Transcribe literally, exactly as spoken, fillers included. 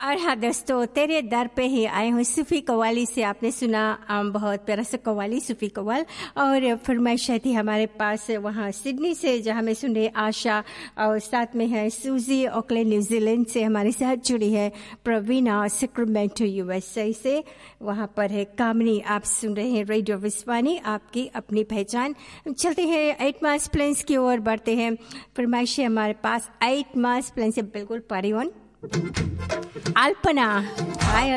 और हाँ दोस्तों, तेरे दर पे ही आए हूँ सूफी कव्वाली से आपने सुना आम बहुत प्यारा सा कव्वाली सूफी कव्वाल। और फरमाइश थी हमारे पास वहाँ सिडनी से जहाँ में सुन रहे आशा, और साथ में है सूजी ऑकलैंड न्यूजीलैंड से हमारे साथ जुड़ी है प्रवीणा सैक्रामेंटो यूएसए से, वहाँ पर है कामनी। आप सुन रहे हैं रेडियो विस्वानी, आपकी अपनी पहचान। चलते हैं एट माइल्स प्लेन्स की ओर बढ़ते हैं। फरमाइश हमारे पास एट माइल्स प्लेन से बिल्कुल परिवन अल्पना। हाय